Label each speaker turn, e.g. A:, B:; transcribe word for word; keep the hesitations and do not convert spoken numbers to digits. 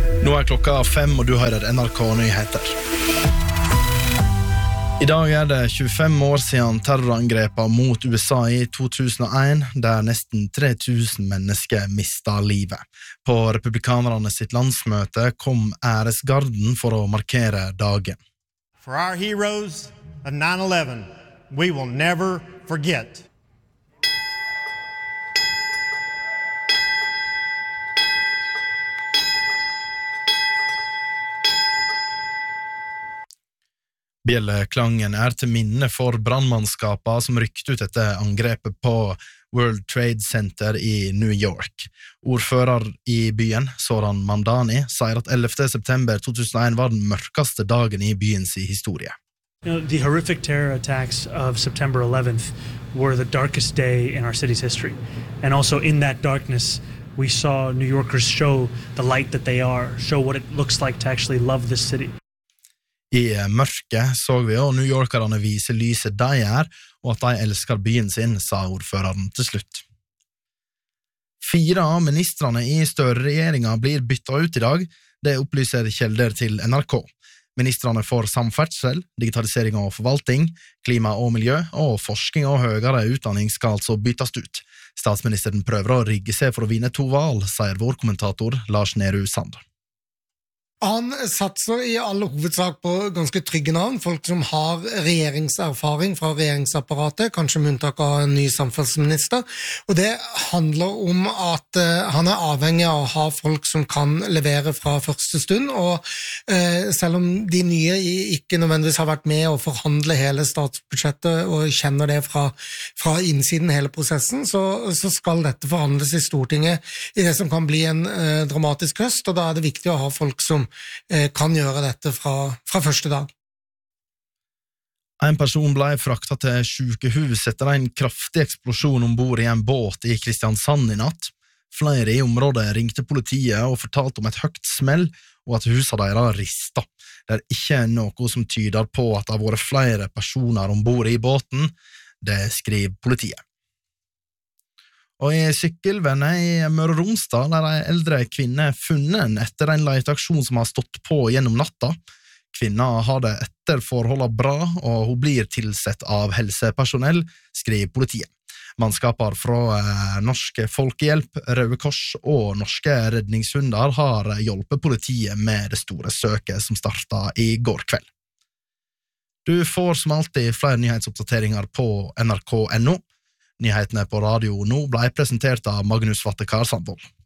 A: Nå er klokka fem, og du hører N R K-nyheter. I dag er det tjuefem år siden terrorangrepet mot U S A i to tusen og en, der nesten tre tusen mennesker mistet livet. På republikanerne sitt landsmøte kom æresgarden for å markere dagen.
B: For our heroes of nine eleven, we will never forget.
A: Bjelleklangen er til minne for brannmannskapene som rykte ut etter angrepet på World Trade Center i New York. Ordfører i byen, Zoran Mamdani, sier at ellevte september to tusen og en var den mørkeste dagen i byens historie.
C: You know, the horrific terror attacks of September eleventh were the darkest day in our city's history. And also in that darkness, we saw New Yorkers show the light that they are, show what it looks like to actually love this city.
A: I mørket så vi og New Yorkerne vise lyset de er, og at de elsker byen sin, sa ordføreren til slutt. Fire av ministrene i Støre-regjeringen blir byttet ut i dag, det opplyser kjelder til N R K. Ministrene for samferdsel, digitalisering og forvaltning, klima og miljø, og forskning og høyere utdanning skal altså byttes ut. Statsministeren prøver å rigge seg for å vinne to valg, sier vår kommentator Lars Nehru Sand.
D: Han satser i alle hovedsak på ganske trygge navn, folk som har regjeringserfaring fra regjeringsapparatet, kanskje med unntak av en ny samferdselsminister, og det handler om at uh, han er avhengig av å ha folk som kan levere fra første stund, og uh, selv om de nye ikke nødvendigvis har vært med å forhandle hele statsbudsjettet og kjenner det fra, fra innsiden hele prosessen, så, så skal dette forhandles i Stortinget i det som kan bli en uh, dramatisk høst, og da er det viktig å ha folk som kan gjøre dette fra, fra første dag.
A: En person ble fraktet til sykehus etter en kraftig eksplosjon ombord i en båt i Kristiansand i natt. Flere i området ringte politiet og fortalte om et høyt smell og at huset deres ristet. Det er ikke noe som tyder på at det har vært flere personer ombord i båten, det skriver politiet. Og i Sykkelvennet i Møre og Romsdal er en eldre kvinne funnet etter en leteaksjon som har stått på gjennom natta. Kvinna har det etter forholdet bra, og hun blir tilsett av helsepersonell, skriver politiet. Mannskaper fra eh, Norske Folkehjelp, Røde Kors og Norske Redningshunder har hjulpet politiet med det store søket som startet i går kveld. Du får som alltid flere nyhetsoppdateringer på N R K punktum no. Nyhetene på radio nå ble presentert av Magnus Vattekar Sandvold.